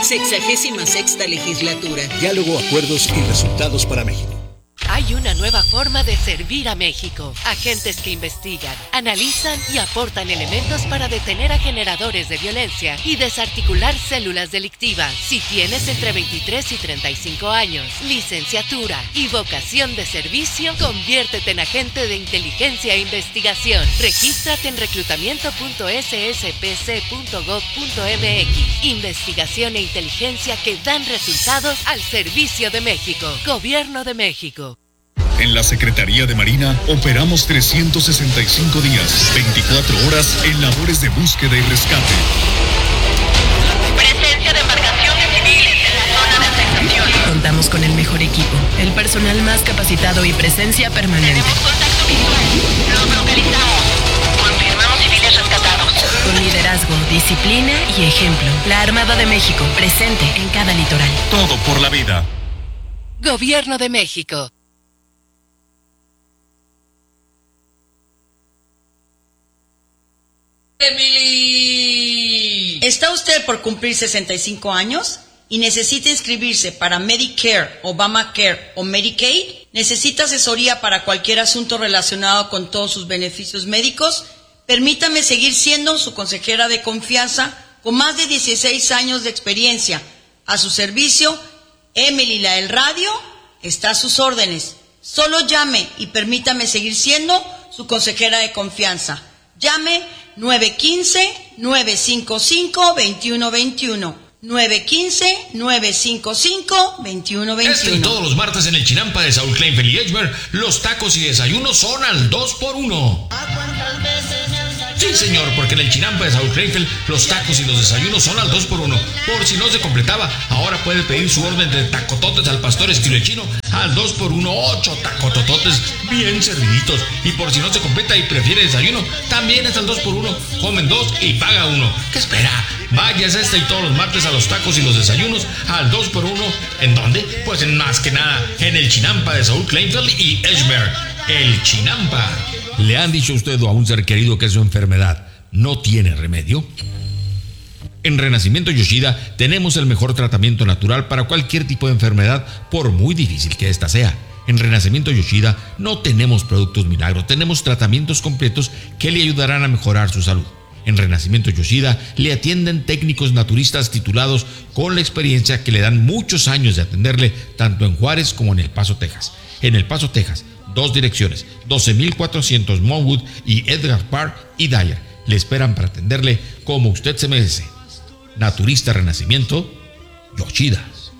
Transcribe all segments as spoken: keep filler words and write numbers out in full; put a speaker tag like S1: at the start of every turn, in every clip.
S1: Sexagésima sexta legislatura.
S2: Diálogo, acuerdos y resultados para México.
S3: Hay una nueva forma de servir a México. Agentes que investigan, analizan y aportan elementos para detener a generadores de violencia y desarticular células delictivas. Si tienes entre veintitrés y treinta y cinco años, licenciatura y vocación de servicio, conviértete en agente de inteligencia e investigación. Regístrate en reclutamiento punto s s p c punto gov punto m x. Investigación e inteligencia que dan resultados al servicio de México. Gobierno de México.
S4: En la Secretaría de Marina operamos trescientos sesenta y cinco días, veinticuatro horas en labores de búsqueda y rescate.
S5: Presencia de embarcaciones civiles en la zona de afectación.
S6: Contamos con el mejor equipo, el personal más capacitado y presencia permanente.
S5: Tenemos contacto visual. Los localizamos. Confirmamos civiles rescatados.
S6: Con liderazgo, disciplina y ejemplo. La Armada de México, presente en cada litoral.
S4: Todo por la vida.
S3: Gobierno de México.
S7: Emily. ¿Está usted por cumplir sesenta y cinco años y necesita inscribirse para Medicare, Obamacare o Medicaid? ¿Necesita asesoría para cualquier asunto relacionado con todos sus beneficios médicos? Permítame seguir siendo su consejera de confianza con más de dieciséis años de experiencia. A su servicio, Emily la del radio está a sus órdenes. Solo llame y permítame seguir siendo su consejera de confianza. Llame nueve uno cinco, nueve cinco cinco, dos uno dos uno. nueve uno cinco, nueve cinco cinco, dos uno dos uno.
S8: Este y todos los martes en el Chinampa de Saúl Kleinfeld y Edgemer, los tacos y desayunos son al dos por uno. Sí, señor, porque en el Chinampa de Saúl Kleinfeld, los tacos y los desayunos son al dos por uno. Por si no se completaba, ahora puede pedir su orden de tacototes al pastor estilo chino al dos por uno, ocho tacotototes bien serviditos. Y por si no se completa y prefiere desayuno, también es al dos por uno. Comen dos y paga uno. ¿Qué espera? Váyase este y todos los martes a los tacos y los desayunos al dos por uno. ¿En dónde? Pues en más que nada, en el Chinampa de Saúl Kleinfeld y Edgemer. El Chinampa.
S9: ¿Le han dicho a usted o a un ser querido que su enfermedad no tiene remedio? En Renacimiento Yoshida tenemos el mejor tratamiento natural para cualquier tipo de enfermedad, por muy difícil que ésta sea. En Renacimiento Yoshida no tenemos productos milagros, tenemos tratamientos completos que le ayudarán a mejorar su salud. En Renacimiento Yoshida le atienden técnicos naturistas titulados con la experiencia que le dan muchos años de atenderle tanto en Juárez como en El Paso, Texas. En El Paso, Texas, dos direcciones, doce mil cuatrocientos Monwood y Edgar Park y Dyer. Le esperan para atenderle como usted se merece. Naturista Renacimiento Yoshida.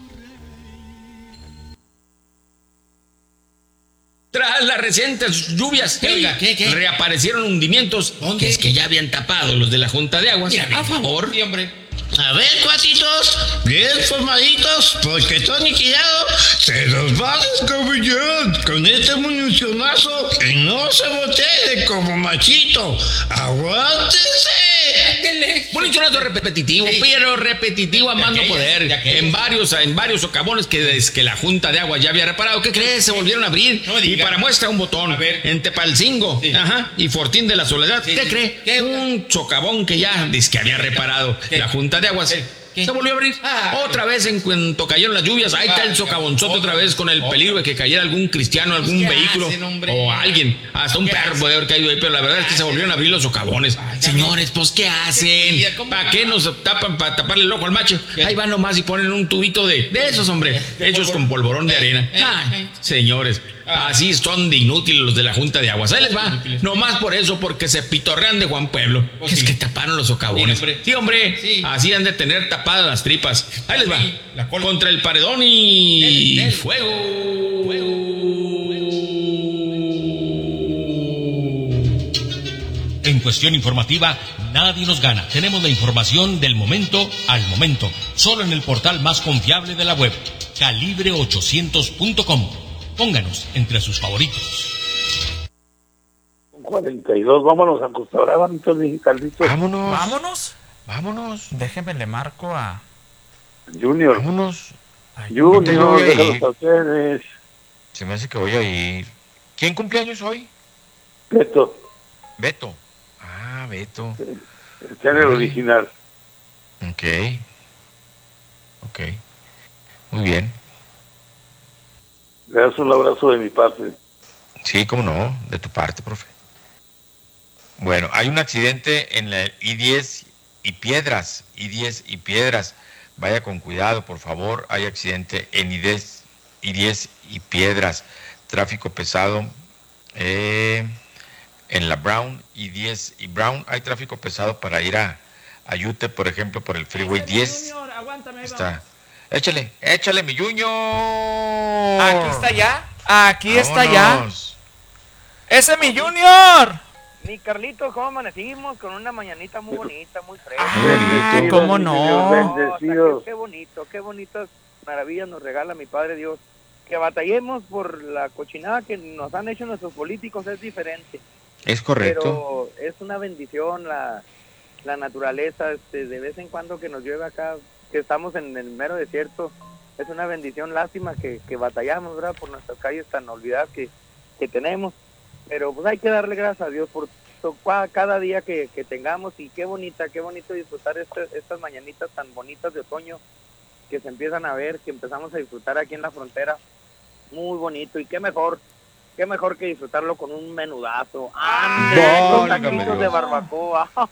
S10: Tras las recientes lluvias,
S11: Oiga, ¿qué, qué?
S10: reaparecieron hundimientos.
S11: ¿Dónde?
S10: Que es que ya habían tapado los de la Junta de Aguas.
S11: Mira,
S10: a favor.
S11: Sí, hombre.
S12: A ver, cuatitos, bien formaditos, porque Tony Quirado se los va a descabellar con este municionazo y no se botee como machito. ¡Aguántense!
S10: Municionazo repetitivo, sí. pero repetitivo a más no poder. En varios, en varios socavones que desde que la Junta de Aguas ya había reparado, ¿qué crees? Se volvieron a abrir. No y para muestra un botón. A ver. En Tepalcingo, sí. ajá, y Fortín de la Soledad. Sí, ¿Qué sí. cree? ¿Qué? Un socavón que ya dice que había reparado ¿Qué? la Junta de Aguas. ¿Qué? ¿Qué? Se volvió a abrir. Ah, otra vez en cuanto cayeron las lluvias, ahí está el socavonzote otra vez con el peligro de que cayera algún cristiano, algún vehículo hacen, o alguien. Hasta un perro puede haber caído ahí, pero la verdad es que se volvieron a abrir los socavones. Ay, señores, pues ¿qué hacen? ¿Para qué nos tapan? ¿Para taparle el ojo al macho? Ahí van nomás y ponen un tubito de, de esos, hombre, hechos con polvorón de arena. Ay, señores, así son de inútiles los de la Junta de Aguas. Ahí les va, nomás por eso, porque se pitorrean de Juan Pueblo. Es que taparon los socavones. Sí, hombre, así han de tener tapadas las tripas. Ahí les va, contra el paredón y fuego. fuego.
S13: En cuestión informativa, nadie nos gana. Tenemos la información del momento al momento, solo en el portal más confiable de la web, calibre ochocientos punto com. Pónganos entre sus favoritos.
S14: cuarenta y dos, vámonos a Costa Brava, Carlitos.
S15: Vámonos. Vámonos. Vámonos. Déjenme le marco a
S14: Junior.
S15: Vámonos.
S14: Ay, Junior, déjalos a ustedes.
S15: Se me hace que voy a ir. ¿Quién cumpleaños hoy?
S14: Beto.
S15: Beto. Ah, Beto.
S14: Está en el original.
S15: Ok. Ok. Muy bien.
S14: Le das un abrazo de mi parte.
S15: Sí, cómo no, de tu parte, profe. Bueno, hay un accidente en la I diez y Piedras, I diez y Piedras. Vaya con cuidado, por favor. Hay accidente en I diez, I diez y Piedras. Tráfico pesado eh, en la Brown, I diez y Brown. Hay tráfico pesado para ir a Ayute, por ejemplo, por el Freeway diez.
S11: Junior, aguántame,
S15: Está. Échale, échale, mi Junior.
S11: Aquí está ya. Aquí está
S15: Vámonos.
S11: ya. ¡Ese es mi Junior!
S16: Mi Carlitos, ¿cómo amanecimos? Con una mañanita muy bonita, muy fresca.
S11: Ah, ¿cómo no?
S16: Bendecidos. Qué, qué bonito, qué bonitas maravillas nos regala mi Padre Dios. Que batallemos por la cochinada que nos han hecho nuestros políticos es diferente.
S15: Es correcto.
S16: Pero es una bendición la, la naturaleza, este, de vez en cuando que nos llueve acá, que estamos en el mero desierto, es una bendición. Lástima que, que batallamos, ¿verdad? Por nuestras calles tan olvidadas que, que tenemos. Pero pues hay que darle gracias a Dios por to- cada día que, que tengamos, y qué bonita, qué bonito disfrutar este, estas mañanitas tan bonitas de otoño que se empiezan a ver, que empezamos a disfrutar aquí en la frontera. Muy bonito, y qué mejor, qué mejor que disfrutarlo con un menudazo. ¡Ande! Los taquitos de barbacoa.
S15: Ay,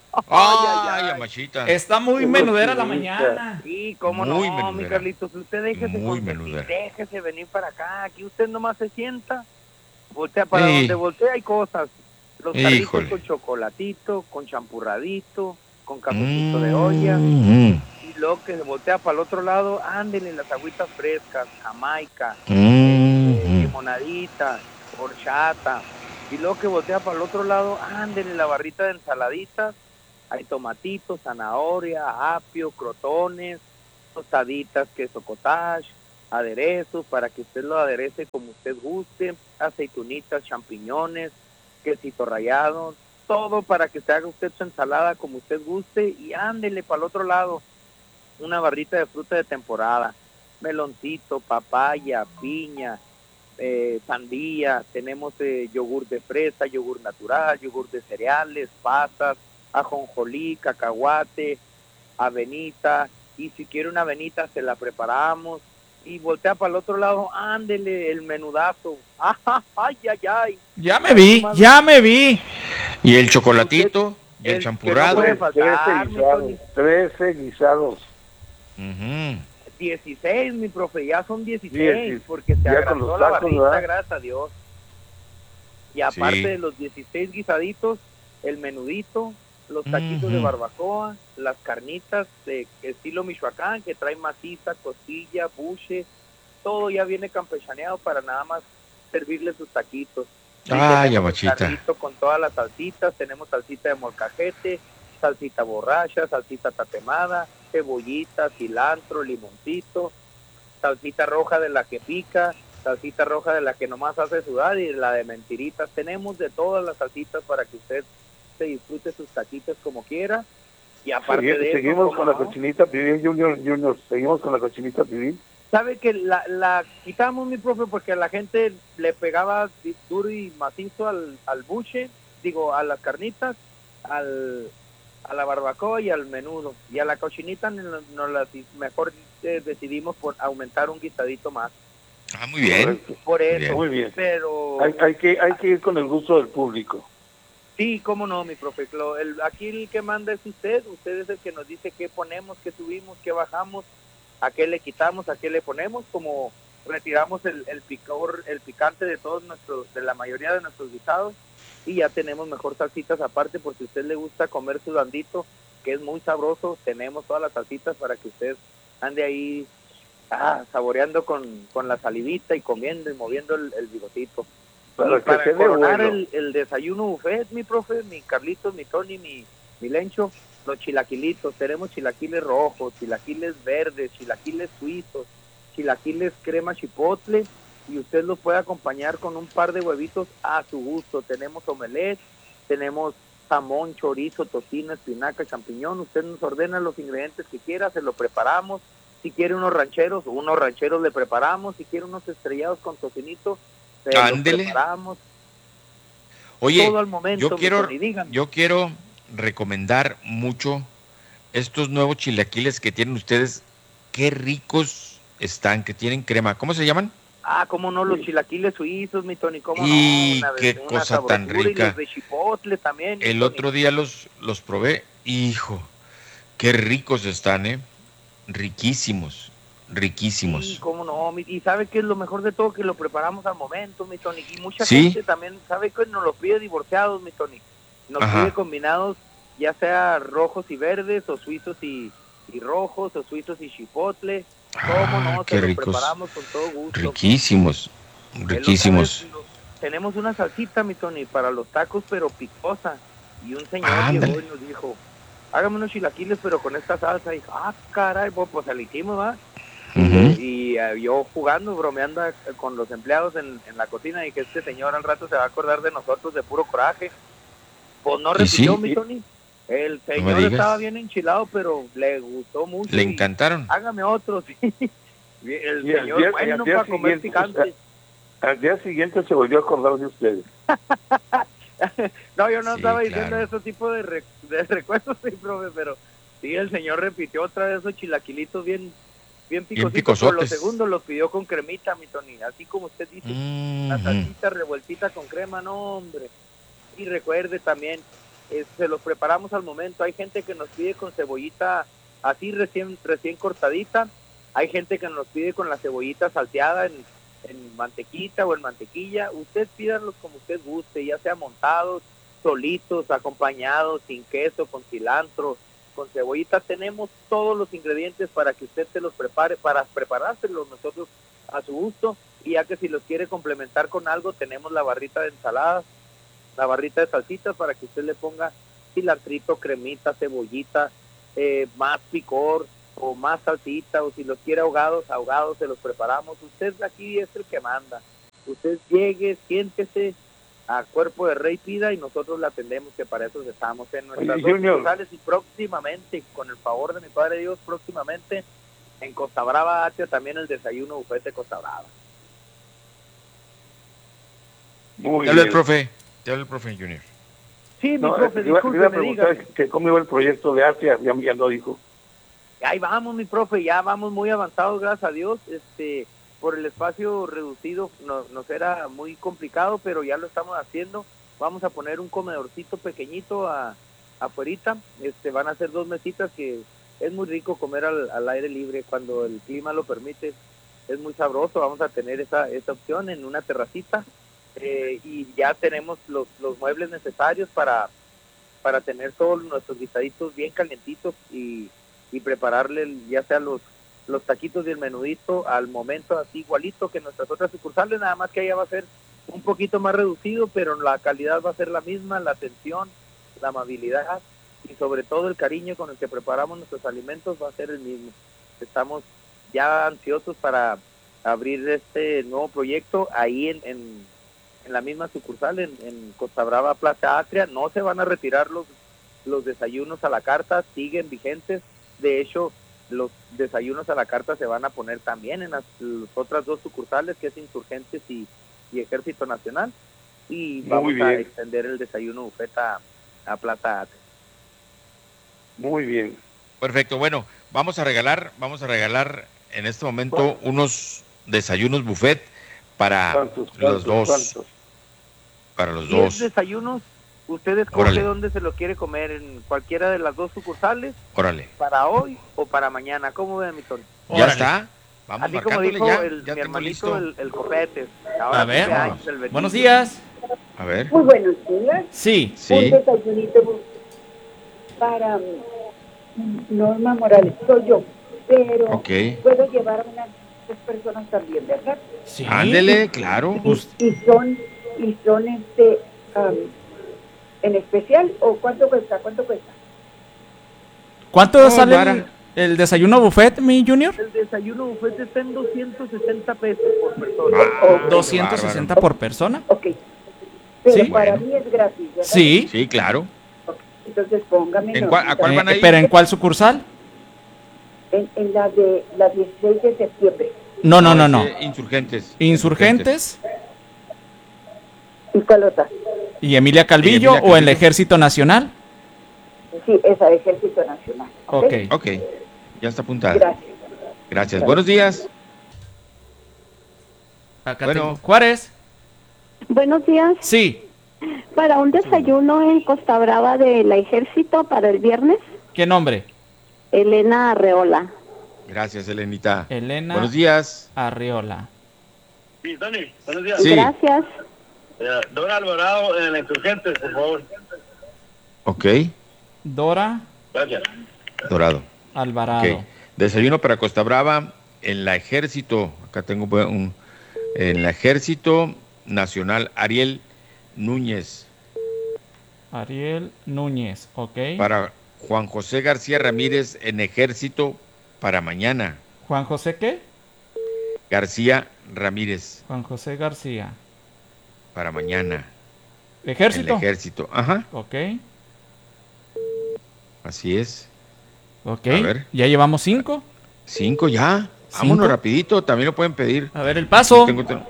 S15: ay, ay, machita.
S11: Está muy menudera la mañana.
S16: Sí, cómo
S15: Muy
S16: no,
S15: menudera.
S16: mi Carlitos, usted déjese,
S15: Muy
S16: consentir,
S15: menudera.
S16: déjese venir para acá. Aquí usted nomás se sienta, voltea para
S15: Sí.
S16: donde voltea, hay cosas. Los carritos
S15: Híjole.
S16: con chocolatito, con champurradito, con cafecito de olla.
S15: Mm,
S16: Y luego que se voltea para el otro lado, ándele las agüitas frescas, jamaica,
S15: mm,
S16: eh,
S15: mm.
S16: limonadita, horchata. Y luego que voltea para el otro lado, ándele la barrita de ensaladitas. Hay tomatitos, zanahoria, apio, crotones, tostaditas, queso cottage, aderezos para que usted lo aderece como usted guste, aceitunitas, champiñones, quesito rallado, todo para que se haga usted su ensalada como usted guste. Y ándele para el otro lado una barrita de fruta de temporada, meloncito, papaya, piña, eh, sandía, tenemos eh, yogur de fresa, yogur natural, yogur de cereales, pasas, ajonjolí, cacahuate, avenita, y si quiere una avenita se la preparamos. Y voltea para el otro lado, ándele el menudazo. ¡Ay, ay, ay!
S11: Ya me vi, ya me vi.
S15: Y el chocolatito, y el
S16: el
S15: champurrado.
S16: que no puede faltar,
S14: trece
S16: mi
S14: guisados.
S16: Tony.
S14: trece guisados.
S15: Ujú.
S16: dieciséis, mi profe, ya son dieciséis,
S14: Dieci-
S16: porque se
S14: ya con
S16: agrandó
S14: los
S16: la
S14: tacos,
S16: barrita,
S14: ¿verdad?
S16: gracias a Dios. Y aparte
S15: Sí.
S16: de los dieciséis guisaditos, el menudito, los taquitos de
S15: Ujú.
S16: barbacoa, las carnitas de estilo Michoacán, que trae maciza, costilla, buche, todo ya viene campechaneado para nada más servirle sus taquitos. Y
S15: Ay,
S16: tenemos
S15: amachita.
S16: el carrito con todas las salsitas, tenemos salsita de molcajete, salsita borracha, salsita tatemada, cebollita, cilantro, limoncito, salsita roja de la que pica, salsita roja de la que nomás hace sudar, y la de mentiritas. Tenemos de todas las salsitas para que usted se disfrute sus taquitos como quiera. Y aparte
S14: Segui-
S16: de eso,
S14: seguimos
S16: ¿cómo
S14: con la
S16: no?
S14: cochinita pibil, Junior, Junior, seguimos con la cochinita pibil.
S16: ¿Sabe que la, la quitamos, mi profe, porque a la gente le pegaba di- duro y macizo al, al buche, digo, a las carnitas, al, a la barbacoa y al menudo? Y a la cochinita nos, nos la, mejor eh, decidimos por aumentar un guisadito más.
S15: Ah, muy bien.
S16: Por
S15: Muy
S16: eso,
S15: bien.
S14: Muy bien.
S16: pero...
S14: Hay, hay que hay que ir con el gusto del público.
S16: Sí, cómo no, mi profe. Lo- el- aquí el que manda es usted. Usted es el que nos dice qué ponemos, qué subimos, qué bajamos, a qué le quitamos, a qué le ponemos. Como retiramos el, el picor, el picante de todos nuestros, de la mayoría de nuestros guisados, y ya tenemos mejor salsitas aparte, por si a usted le gusta comer sudandito, que es muy sabroso. Tenemos todas las salsitas para que usted ande ahí ah, saboreando con, con la salivita y comiendo y moviendo el, el bigotito.
S14: Para
S16: Y
S14: que
S16: para
S14: quede
S16: coronar
S14: bueno.
S16: el, el desayuno buffet, mi profe, mi Carlitos, mi Tony, mi, mi Lencho, los chilaquilitos. Tenemos chilaquiles rojos, chilaquiles verdes, chilaquiles suizos, chilaquiles crema chipotle, y usted los puede acompañar con un par de huevitos a su gusto. Tenemos omelette, tenemos jamón, chorizo, tocino, espinaca, champiñón. Usted nos ordena los ingredientes que quiera, se lo preparamos. Si quiere unos rancheros, unos rancheros le preparamos. Si quiere unos estrellados con tocinito, se los
S15: Ándele.
S16: preparamos.
S15: Oye,
S16: Todo al momento,
S15: yo
S16: mi
S15: quiero,
S16: Tony, dígame.
S15: yo quiero recomendar mucho estos nuevos chilaquiles que tienen ustedes qué ricos están, que tienen crema. ¿Cómo se llaman?
S16: Ah, cómo no, los chilaquiles suizos, mi Tony, cómo
S15: y
S16: no. Una,
S15: qué
S16: una
S15: cosa tan
S16: sabrosura,
S15: rica.
S16: Y los de chipotle también.
S15: El
S16: Tony.
S15: otro día los, los probé. Hijo, qué ricos están, ¿eh? Riquísimos, riquísimos.
S16: Sí, cómo no, mi, y sabe que es lo mejor de todo, que lo preparamos al momento, mi Tony, y mucha
S15: ¿Sí?
S16: gente también sabe que nos los pide divorciados, mi Tony, nos
S15: Ajá.
S16: pide combinados, ya sea rojos y verdes, o suizos y, y rojos, o suizos y chipotle, cómo no,
S15: qué
S16: se los
S15: ricos.
S16: preparamos con todo gusto.
S15: Riquísimos, riquísimos.
S16: El otra vez, lo- tenemos una salsita, mi Tony, para los tacos, pero picosa, y un señor
S15: Ándale.
S16: llegó y nos dijo, hágame unos chilaquiles, pero con esta salsa, y dijo, ah, caray, pues, pues se la hicimos, ¿va?
S15: Ujú.
S16: Y eh, yo jugando, bromeando eh, con los empleados en, en la cocina, y que este señor al rato se va a acordar de nosotros de puro coraje. Pues no
S15: ¿Y
S16: repitió,
S15: sí?
S16: mi Tony. El
S15: me
S16: señor
S15: digas.
S16: estaba bien enchilado, pero le gustó mucho.
S15: Le
S16: y
S15: encantaron.
S16: Hágame otro, sí. El
S14: Y al
S16: señor,
S14: día- y
S16: bueno,
S14: al día
S16: para comer
S14: siguiente,
S16: picante.
S14: Al día siguiente se volvió a acordar de ustedes.
S16: No, yo no
S15: Sí,
S16: estaba diciendo
S15: claro.
S16: ese tipo de, re- de recuerdos, sí, profe, pero sí, el señor repitió otra vez esos chilaquilitos bien bien picositos, pero los
S15: picosotes.
S16: segundos los pidió con cremita, mi Tony, así como usted dice, la
S15: Ujú.
S16: salsita revueltita con crema, no, hombre. Y recuerde también, eh, se los preparamos al momento, hay gente que nos pide con cebollita así recién recién cortadita, hay gente que nos pide con la cebollita salteada en, en mantequita o en mantequilla, usted pídanlos como usted guste, ya sea montados, solitos, acompañados, sin queso, con cilantro, con cebollita, tenemos todos los ingredientes para que usted se los prepare, para preparárselos nosotros a su gusto, y ya que si los quiere complementar con algo, tenemos la barrita de ensaladas, la barrita de salsitas para que usted le ponga cilantrito, cremita, cebollita, eh, más picor o más salsita, o si los quiere ahogados, ahogados se los preparamos. Usted aquí es el que manda. Usted llegue, siéntese a cuerpo de rey, pida y nosotros le atendemos, que para eso estamos en nuestras
S14: Oye,
S16: dos
S14: Junior.
S16: sucursales, y próximamente, con el favor de mi Padre Dios, próximamente en Costa Brava, Atria, también el desayuno bufete Costa Brava.
S14: Muy
S15: Te habla el
S14: bien.
S15: profe, te habla el profe Junior.
S16: Sí, mi
S14: No,
S16: profe,
S14: te iba, te iba a
S16: disculpe, me diga.
S14: preguntar que cómo iba el proyecto de Atria, ya, ya lo dijo.
S16: Ahí vamos, mi profe, ya vamos muy avanzados, gracias a Dios. Este, por el espacio reducido no- nos era muy complicado, pero ya lo estamos haciendo. Vamos a poner un comedorcito pequeñito a, afuerita. Este, van a ser dos mesitas que es muy rico comer al, al aire libre cuando el clima lo permite. Es muy sabroso. Vamos a tener esa, esa opción en una terracita. Eh, y ya tenemos los, los muebles necesarios para, para tener todos nuestros guisaditos bien calientitos y, y prepararle el- ya sea los, los taquitos y el menudito al momento, así igualito que nuestras otras sucursales, nada más que allá va a ser un poquito más reducido, pero la calidad va a ser la misma, la atención, la amabilidad y sobre todo el cariño con el que preparamos nuestros alimentos va a ser el mismo. Estamos ya ansiosos para abrir este nuevo proyecto ahí en, en, en la misma sucursal, en, en Costa Brava, Plaza Atria. No se van a retirar los, los desayunos a la carta, siguen vigentes. De hecho, los desayunos a la carta se van a poner también en las, las otras dos sucursales, que es Insurgentes y, y Ejército Nacional. Y
S14: Muy
S16: vamos a
S14: bien.
S16: extender el desayuno buffet a, a Plaza Atria.
S14: Muy bien.
S15: Perfecto, bueno, vamos a regalar, vamos a regalar en este momento unos desayunos buffet para
S14: ¿Cuántos,
S15: los
S14: cuántos,
S15: dos.
S14: cuántos?
S15: Para los
S16: diez
S15: dos.
S16: desayunos, usted escoge
S15: Órale.
S16: dónde se lo quiere comer, en cualquiera de las dos sucursales,
S15: Órale.
S16: para hoy o para mañana. ¿Cómo ve, mi Tony?
S15: Ya está. Vamos
S16: Así como
S15: marcándole
S16: dijo
S15: ya.
S16: el,
S15: ya
S16: mi
S15: tengo
S16: hermanito,
S15: listo.
S16: el, el Copetes. Ahora
S11: A ver,
S16: cumpleaños, el Betito.
S11: buenos días.
S15: A ver.
S17: Muy buenos días.
S11: Sí.
S15: Sí.
S17: Un desayunito para mm, Norma Morales, soy yo, pero
S15: Ok.
S17: puedo llevar a unas tres personas también, ¿verdad?
S11: Sí.
S15: Ándele, claro.
S17: Y, y son, y son este, am, en especial, o cuánto cuesta, cuánto cuesta.
S11: ¿Cuánto
S15: No,
S11: sale
S15: Mara.
S11: el, el desayuno buffet, mi Junior?
S16: El desayuno buffet está en doscientos sesenta pesos por persona.
S15: Ah,
S11: doscientos
S15: qué
S11: sesenta
S15: bárbaro.
S11: por persona.
S17: Ok, pero
S11: Sí.
S17: para
S15: Bueno.
S17: mí es gratis, ¿verdad?
S11: Sí.
S15: Sí, claro.
S17: Ok, entonces póngame
S15: ¿En cuál-
S17: Normita.
S15: a cuál
S11: Eh,
S15: van a ir?
S11: ¿Pero en cuál sucursal?
S17: En, en la de la dieciséis de septiembre.
S11: No, no, no, no.
S15: eh, Insurgentes.
S11: Insurgentes
S17: ¿Y cuál otra?
S11: y Emilia Calvillo,
S15: Y Emilia
S11: o el
S15: Calvillo.
S11: Ejército Nacional.
S17: Sí, esa, Ejército Nacional.
S11: Ok.
S15: Ok, ya está apuntada.
S17: Gracias.
S15: Gracias. Buenos días.
S11: Acá
S15: Bueno.
S11: tengo. Juárez.
S18: Buenos días.
S11: Sí.
S18: Para un desayuno en Costa Brava del Ejército para el viernes,
S11: ¿Qué nombre?
S18: Elena Arreola.
S15: Gracias, Elenita.
S11: Elena
S15: Buenos días.
S11: Arreola.
S19: Sí, Dani, buenos días.
S15: Sí.
S18: Gracias.
S19: Eh, Don Alvarado en el Insurgente, por favor.
S15: Ok.
S11: Dora
S19: Gracias.
S15: Dorado.
S11: Alvarado.
S15: Ok. Desayuno para Costa Brava en la Ejército. Acá tengo un... En la Ejército Nacional Ariel Núñez.
S11: Ariel Núñez, ok.
S15: Para Juan José García Ramírez en Ejército para mañana.
S11: Juan José, ¿qué?
S15: García Ramírez
S11: Juan José García.
S15: para mañana.
S11: ¿Ejército?
S15: El Ejército, ajá.
S11: Ok.
S15: Así es.
S11: Ok.
S15: A ver.
S11: ¿Ya llevamos cinco?
S15: Cinco ya.
S11: ¿Cinco?
S15: Vámonos rapidito, también lo pueden pedir.
S11: A ver, el paso.
S15: Tengo otro-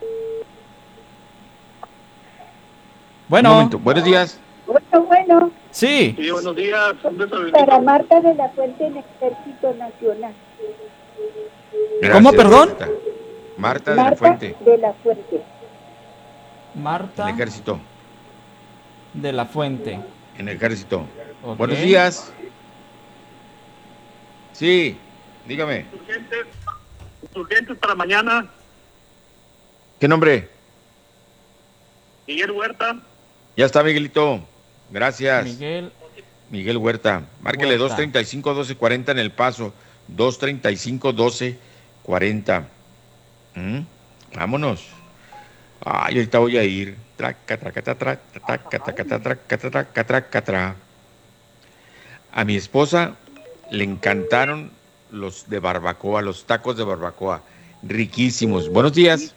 S11: Bueno.
S15: Un momento. Buenos días.
S17: Bueno, bueno,
S11: Sí.
S19: Sí, buenos días. Un beso,
S17: para Marta de la Fuente en Ejército Nacional.
S15: Gracias,
S11: ¿Cómo, perdón?
S15: Marta. Marta de la
S17: Marta
S15: Fuente,
S17: de la Fuente.
S11: Marta
S15: en Ejército.
S11: de la Fuente.
S15: En Ejército.
S11: Ok.
S15: Buenos días. Sí, dígame.
S19: Insurgentes, Insurgentes para mañana.
S15: ¿Qué nombre?
S19: Miguel Huerta.
S15: Ya está, Miguelito. Gracias.
S11: Miguel.
S15: Miguel Huerta. Márquele
S11: Huerta.
S15: dos treinta y cinco, doce cuarenta en El Paso. dos treinta y cinco, doce cuarenta. ¿Mm? Vámonos. Ay, ahorita voy a ir. Traca, traca, tra, tra, traca, traca, tra, traca, tra, traca, traca, tra. A mi esposa le encantaron los de barbacoa, los tacos de barbacoa. Riquísimos. Buenos días.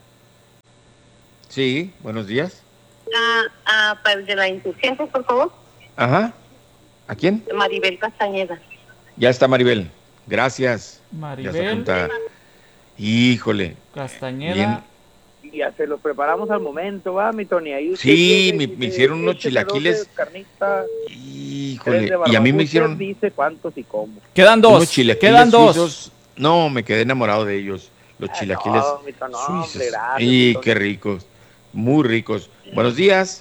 S15: Sí, buenos días.
S5: Ah, ah, para el de la Insurgente, por favor.
S15: Ajá. ¿A quién?
S5: Maribel Castañeda.
S15: Ya está Maribel. Gracias. Ya está
S11: Maribel
S15: apuntada. Híjole.
S11: Castañeda.
S15: Bien.
S16: Y ya se lo preparamos al momento, va, mi Tony. Ahí usted
S15: Sí,
S16: llega
S15: me,
S16: y
S15: me
S16: dice,
S15: hicieron unos
S16: "Écheme dos
S15: chilaquiles.
S16: de carnita, tres
S15: Híjole.
S16: de
S15: Y a mí
S16: barbacoa".
S15: me
S16: Usted
S15: hicieron
S16: dice cuántos y cómo.
S11: Quedan dos.
S15: unos chilaquiles
S11: Quedan dos.
S15: suizos. No, me quedé enamorado de ellos. Los chilaquiles
S16: no, mi Tony, no, hombre,
S15: suizos.
S16: gracias,
S15: Y
S16: mi Tony.
S15: qué ricos. Muy ricos. Buenos días.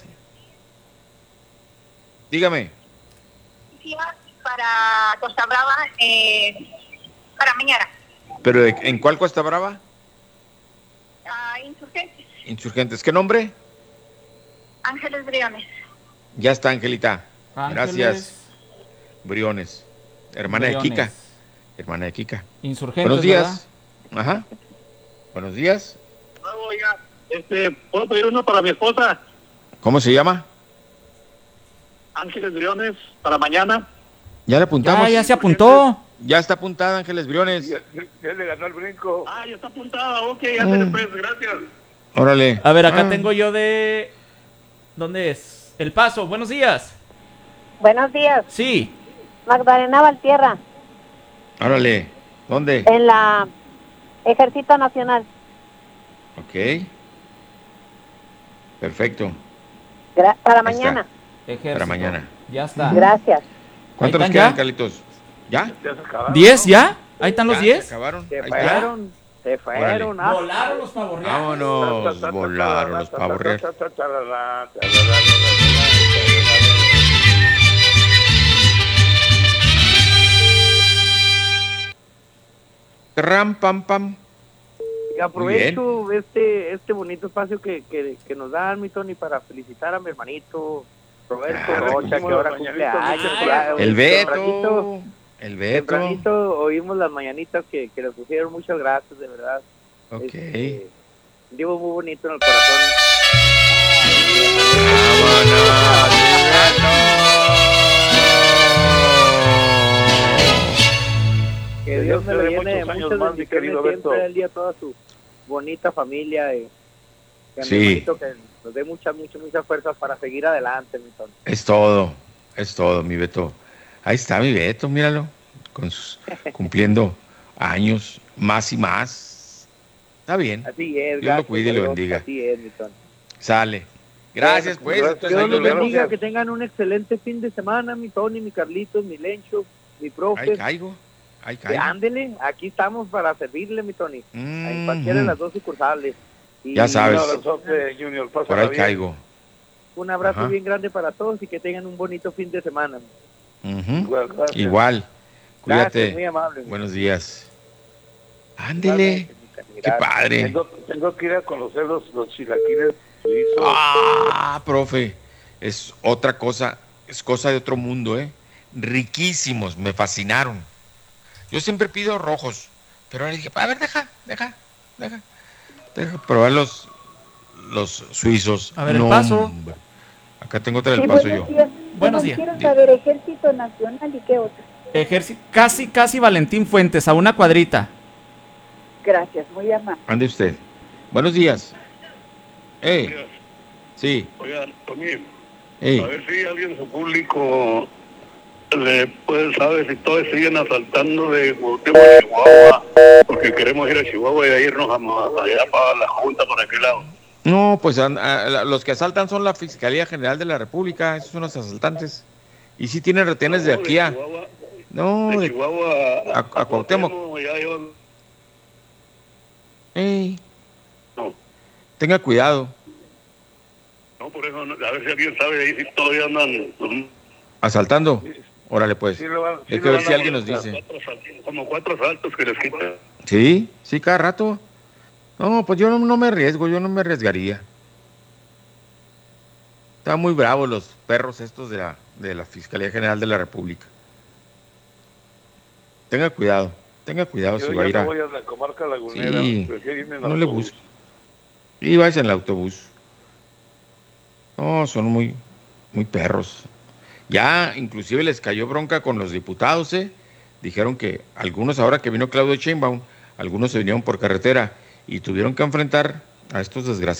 S15: Dígame.
S5: Para Costa Brava, eh, para mañana.
S15: ¿Pero de- en cuál Costa Brava?
S5: Ah, Insurgentes,
S15: Insurgentes. ¿Qué nombre?
S5: Ángeles Briones.
S15: Ya está, Angelita.
S11: Ángeles
S15: Gracias. Briones. Hermana de
S11: Briones.
S15: Kika. Hermana de Kika.
S11: Insurgentes,
S15: Buenos días. Ajá. Buenos días.
S19: Oiga, este, ¿puedo pedir uno para mi esposa?
S15: ¿Cómo se llama?
S19: Ángeles Briones, para mañana.
S15: Ya le apuntamos.
S11: Ya, ya se apuntó.
S15: Ya está apuntada, Ángeles Briones.
S14: Ya, ya le ganó el brinco.
S19: Ah, ya está apuntada. Ok, Ángeles Briones, gracias.
S15: Órale.
S11: A ver, acá
S15: Ah.
S11: tengo yo de... ¿Dónde es? El Paso. Buenos días.
S18: Buenos días.
S11: Sí.
S18: Magdalena Valtierra,
S15: Órale. ¿Dónde?
S18: en la Ejército Nacional.
S15: Ok. Perfecto.
S18: Gra- para
S15: Ahí está.
S18: mañana.
S11: Ejército.
S15: Para mañana.
S11: Ya está.
S18: Gracias.
S15: ¿Cuántos
S11: Ahí
S15: nos
S11: están
S15: quedan,
S11: ya.
S15: Carlitos? ¿Ya?
S14: Ya se acabaron.
S11: ¿Diez ya? ¿Ahí están los
S15: ¿Ya?
S11: diez?
S15: ¿Se acabaron?
S16: Se
S15: Ahí está.
S16: fueron, se fueron. ah.
S11: Volaron los pavorreales.
S15: Vámonos. Volaron los pavos reales. Ram, pam, pam.
S16: Y aprovecho este este bonito espacio que, que, que nos dan, mi Tony, para felicitar a mi hermanito Roberto
S15: Claro,
S16: Rocha, que ahora cumple años. ya,
S15: El
S16: tempranito,
S15: Beto. El Beto.
S16: tempranito oímos las mañanitas que, que le pusieron. Muchas gracias, de verdad.
S15: Ok.
S16: Este, Digo, muy bonito en el corazón. Que Dios me lo llene de muchas bendiciones siempre, él y a toda su bonita familia. Y que a mi
S15: Sí.
S16: hermanito que nos dé muchas, muchas, muchas fuerzas para seguir adelante, mi Tony.
S15: Es todo. Es todo, mi Beto. Ahí está mi Beto, míralo. Con sus, cumpliendo años, más y más. Está bien.
S16: Así es,
S15: Dios lo
S16: gracias
S15: cuide y
S16: a
S15: lo
S16: Dios,
S15: bendiga.
S16: Así es, mi Tony.
S15: Sale. Gracias, pues.
S16: Dios
S15: entonces ahí
S16: los
S15: nos vemos.
S16: bendiga, que tengan un excelente fin de semana, mi Tony, mi Carlitos, mi Lencho, mi profe.
S15: Ahí caigo. Ay,
S16: Eh, ándele, aquí estamos para servirle, mi Tony.
S15: Mm,
S16: En cualquiera de
S15: mm.
S16: las dos sucursales. Y
S15: Ya sabes.
S16: un abrazote, Junior,
S15: Por
S16: pásala
S15: ahí
S16: bien.
S15: caigo.
S16: Un abrazo
S15: Ajá.
S16: bien grande para todos y que tengan un bonito fin de semana.
S15: Ujú.
S16: Igual, gracias.
S15: Igual. Cuídate.
S16: Gracias, muy amable.
S15: Buenos días. Ándele. Qué padre.
S14: Tengo, tengo que ir a conocer los, los chilaquiles suizos.
S15: Ah, profe. Es otra cosa. Es cosa de otro mundo, ¿eh? Riquísimos. Me fascinaron. Yo siempre pido rojos. Pero ahora dije, a ver, deja, deja, deja. Deja probar los, los suizos.
S11: A ver, el
S15: No,
S11: paso.
S15: hombre. Acá tengo otra del
S17: Sí,
S15: paso
S17: buenos
S15: yo.
S17: días.
S11: Buenos
S17: Yo
S11: días.
S17: Quiero saber Ejército Nacional y qué otro.
S11: Ejército, casi, casi Valentín Fuentes, a una cuadrita.
S17: Gracias, muy amable.
S15: Ande usted. Buenos días. Eh. Sí.
S19: Oiga, Tony,
S15: Ey.
S19: a ver si alguien de su público le puede saber si todos siguen asaltando de Cuauhtémoc a Chihuahua, porque queremos ir a Chihuahua y a irnos a, allá para la Junta, para aquel lado.
S15: No, pues an- a- la- los que asaltan son la Fiscalía General de la República, esos son los asaltantes. Y sí tienen retenes de aquí a... No,
S19: De
S15: de,
S19: Chihuahua
S15: a, a Cuauhtémoc.
S19: ya llevan-
S15: Ey.
S19: No.
S15: Tenga cuidado.
S19: No, por eso, no- a ver si alguien sabe ahí si todavía andan. mm,
S15: ¿Asaltando? Órale, pues.
S19: Sí lo van- sí
S15: Hay que
S19: lo
S15: ver
S19: van
S15: si
S19: a-
S15: alguien nos dice.
S19: cuatro asaltos, Como cuatro asaltos que les quitan.
S15: Sí, sí, cada rato. No, pues yo no, no me arriesgo, yo no me arriesgaría. Están muy bravos los perros estos de la, de la Fiscalía General de la República. Tenga cuidado, tenga cuidado
S14: Yo
S15: si va a
S14: ya
S15: ir
S14: no
S15: a...
S14: voy a la comarca lagunera.
S15: Sí,
S14: prefiero irme en
S15: no le
S14: autobús.
S15: busque. Y vais en el autobús. No, son muy, muy perros. Ya inclusive les cayó bronca con los diputados, ¿eh? Dijeron que algunos, ahora que vino Claudio Sheinbaum, algunos se vinieron por carretera y tuvieron que enfrentar a estos desgraciados.